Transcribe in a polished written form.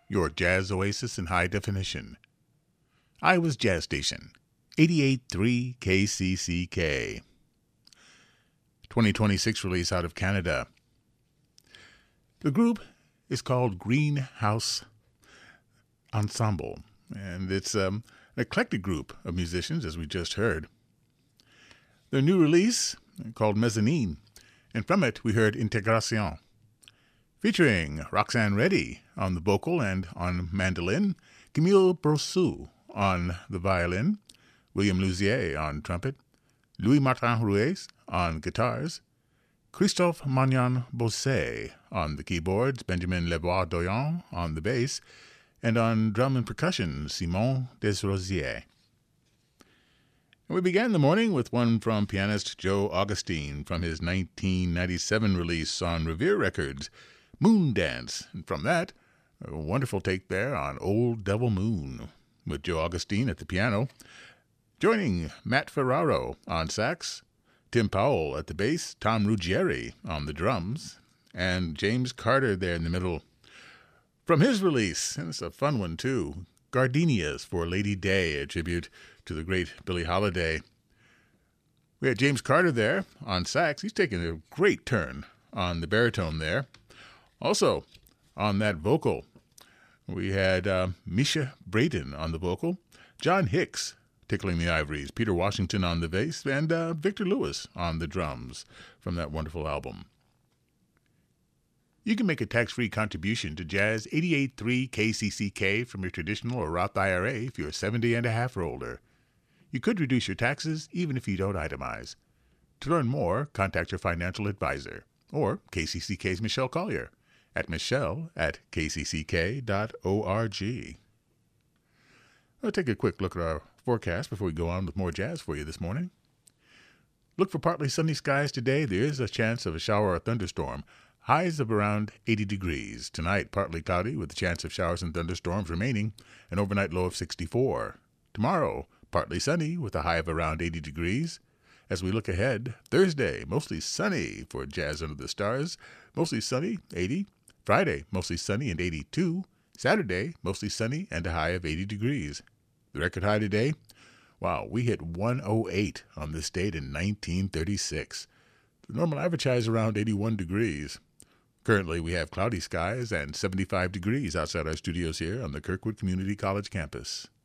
your jazz oasis in high definition. Iowa's Jazz Station, 88.3 KCCK. 2026 release out of Canada. The group is called Greenhouse Ensemble, and it's an eclectic group of musicians, as we just heard. Their new release, called Mezzanine, and from it we heard Integration, featuring Roxanne Reddy on the vocal and on mandolin, Camille Brossou on the violin, William Louzier on trumpet, Louis-Martin Ruiz on guitars, Christophe Magnan-Bosset on the keyboards, Benjamin Lebois-Doyon on the bass, and on drum and percussion, Simon Desrosiers. And we began the morning with one from pianist Joe Augustine from his 1997 release on Revere Records, Moon Dance. And from that, a wonderful take there on Old Devil Moon, with Joe Augustine at the piano, joining Matt Ferraro on sax, Tim Powell at the bass, Tom Ruggieri on the drums, and James Carter there in the middle. From his release, and it's a fun one too, Gardenias for Lady Day, a tribute to the great Billie Holiday. We had James Carter there on sax. He's taking a great turn on the baritone there. Also, on that vocal, we had Misha Braden on the vocal, John Hicks tickling the ivories, Peter Washington on the bass, and Victor Lewis on the drums from that wonderful album. You can make a tax-free contribution to Jazz 88.3 KCCK from your traditional or Roth IRA if you're 70 and a half or older. You could reduce your taxes even if you don't itemize. To learn more, contact your financial advisor or KCCK's Michelle Collier at michelle@kcck.org. I'll take a quick look at our forecast before we go on with more jazz for you this morning. Look for partly sunny skies today. There is a chance of a shower or thunderstorm. Highs of around 80 degrees. Tonight, partly cloudy with a chance of showers and thunderstorms remaining, an overnight low of 64. Tomorrow, partly sunny with a high of around 80 degrees. As we look ahead, Thursday, mostly sunny for Jazz Under the Stars. Mostly sunny, 80. Friday, mostly sunny and 82. Saturday, mostly sunny and a high of 80 degrees. The record high today? Wow, we hit 108 on this date in 1936. The normal average high is around 81 degrees. Currently, we have cloudy skies and 75 degrees outside our studios here on the Kirkwood Community College campus.